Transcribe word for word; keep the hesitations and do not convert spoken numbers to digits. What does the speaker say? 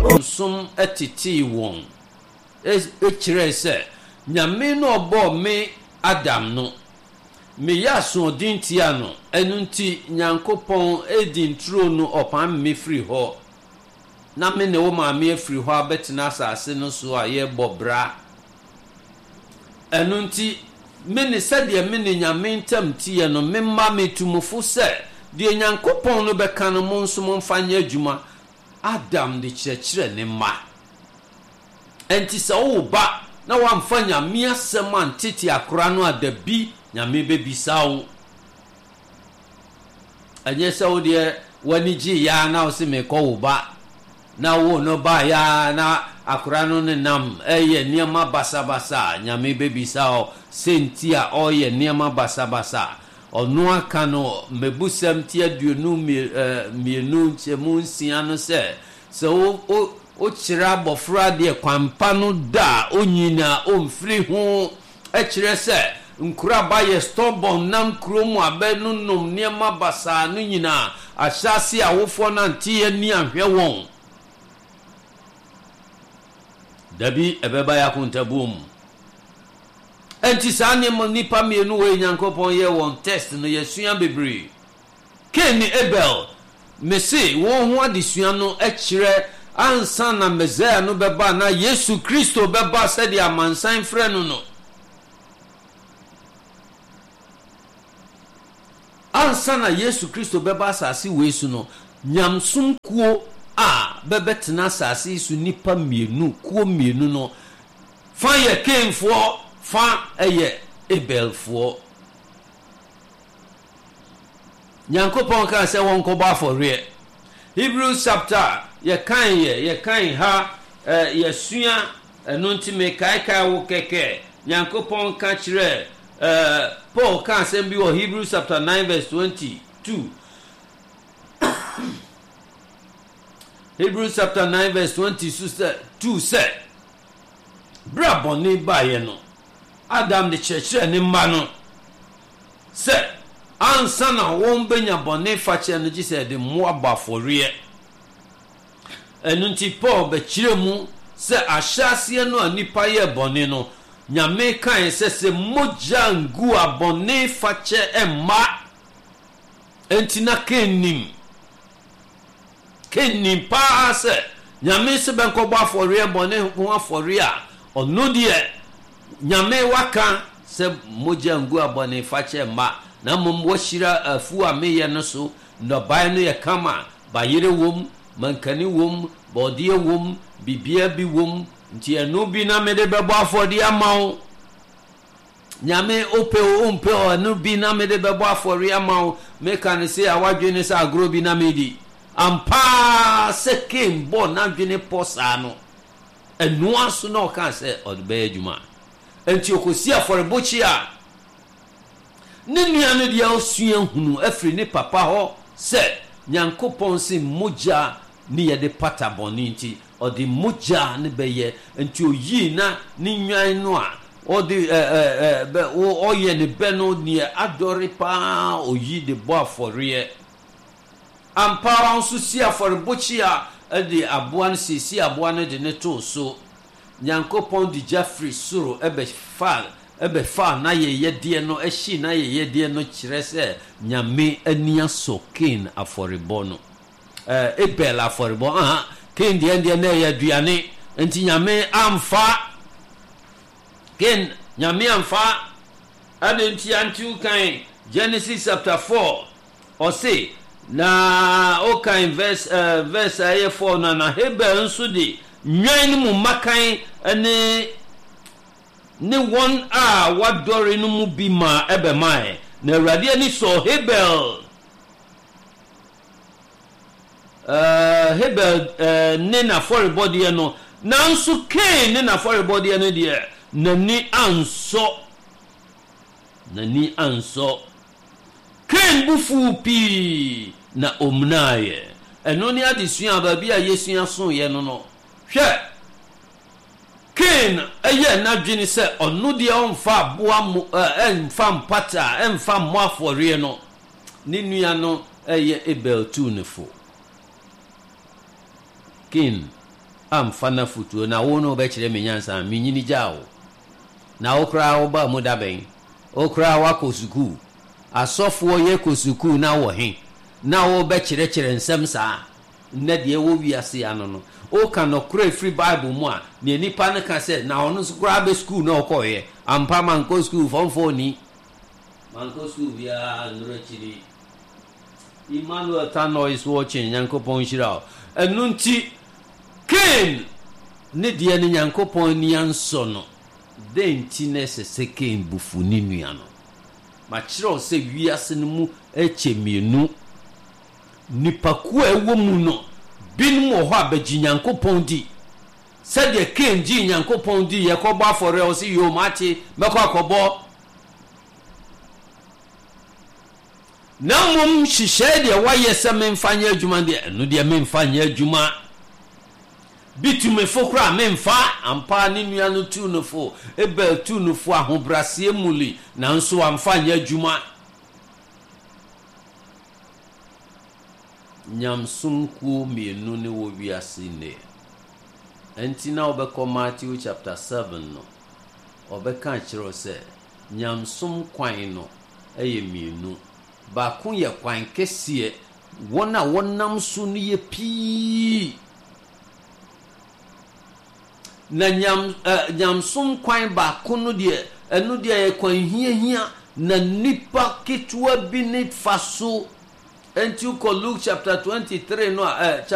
Som etiti won. E kire se nyame no obo me Adam no. Me yaso din tia no. Enu nti Nyankopon edin tro no opan me free ho. Na me ne wo ma me free ho abetena asase no so a ye bobra. Enu nti me ne sade me ne nyame ntam tie no me ma metumufo se de Nyankopon no beka no mo nso mo mfanya adwuma. Adam de kyerɛkyerɛ ne ma. Enti sɛ wo ba na wamfa nyame asɛm antete akora no adabi nyame bebisa wo. Anye sɛ wo de wani gye ya na wo se me kɔ wo ba na wo no ba ya na akora no ne nam ɛyɛ nneɛma basabasa nyame bebisa wo senti a ɔyɛ nneɛma basabasa. Ono aka no mebusam ti aduonu mienu chemu nsia no se so o o kira bofra de kwampa no da onyina omfiri ho e kire se nkura ba ye stubborn nam kromu abenu nom niema basa no nyina ahyase awofo na ntie ni ahwe won dabi ebeba ya kuntabum. Enti sa nipa nipa mienu we Nyankopon ye won test no yesua bebre. Ken ni Abel me se won ho adesua no e kire ansa na Messiah no beba na Yesu Kristo beba se dia amansan frɛ no no. Ansa na Yesu Kristo beba asase we su no nyamsom kuo a bebetena asase su nipa mienu kuo mienu no fa ye Kenfo fa eye Abelfo. Nyankopon kan se won ko ba for re. Hebrews chapter ye kan ye ye kan ha ye sua eno nti me kai kai wo keke. Nyankopon kan kire eh Paul kan se bi wo Hebrews chapter nine verse twenty-two. Hebrews chapter nine verse twenty-two say bra boni ba ye no Adam de church ne mma no se ansa na won benya bone fache no gi se de mo abafore enu nti Paul be kire mu se ahyase no anipa ye bone no nyame kan se se moja ngu abone fache emma enti na kenim kenim pa se nyame se ben ko bafore bone ho afore a ono de nyame waka se moja ngu abone fache ma na mom washira afu ameye no so no bai no ye kama bayire wom mankani wom bodie wom bibia bi wom nti eno bi na mede bebo afodi amawo nyame ope o umpe o eno bi na mede bebo afori amawo meka ne se awadwene se agro bi na medi ampa se kembo na dwene posa no eno aso na o kan se odbe adwuma enti okosi aforebochi a ne nua no dia osua hunu afri ne papa ho se Nyankopon se moja ni ye de pata boni nti odi moja ne beye enti oyi na ni nwan no a odi eh eh o oye ne be no ni adore pa oyi de bo afore ampa onso si aforebochi a edi aboa no si aboa no de ne to so Nyankopon di Jeffrey soro ebe fa ebe fa na ye yedie no ehyi na ye yedie no kire se nyame ania so Cain aforebo no eh Abel aforebo ah Cain die die na ye aduane enti nyame amfa Cain nyame amfa adenti antu kan Genesis chapter four o say na o kan verse uh, verse aye four na na Abel nso di nwan mu makan ene ne won a wadore no mu bi ma ebe mai na Awurade ani so Abel uh Abel uh, ne na for body no nanso Cain ne na for body no de nani anso nani anso Cain bufu pi na omnaye eno ni adesua ba bi a yesua so ye no no hwe Cain eye na dwene se onu de onfa boa mu emfa mpata emfa mo afore no ne nua no eye Abel tu ne fo Cain amfa na futuo na wo no be kire me nyansa me nyini gyawo na okra wo ba mu da ben okra wa kosuku asofo ye kosuku na wo he na wo be kire kire nsem saa na de wo wiase ano no o ka no kra free bible mu a ne nipa ne ka se na ono so kra be school na okoye ampa man ko school form four ni man ko school via nro chiri Emmanuel Tano is watching Yankopon Shira enunti Cain ne de ne Yankopon ni ansono den ti ne se Cain bufu ni nua no ma kire se wiase no mu echemienu nipa ku ewo mu no bin mo ho abaji Yankopon di se de Cain ji Yankopon di ye ko ba fore o si yo mate meko akobo na mum hihye de waye se memfanya adwuma de no de memfanya adwuma bitume fokra memfa ampa ne nua no tu no fo ebe tu no fo ahobrase muli na nso amfanya adwuma nyamsum ku mienu ne wo wiase ne enti na obekọ Matthew chapter seven no obeka kire se nyamsum kwan no eye mienu ba kun ye kwan kese wona wonam so no ye pii na nyam uh, nyamsum kwan ba kun no de enu de ye kwan hia hia na nipa ketwa bi ne faso enti ko Luke chapter twenty-three no uh,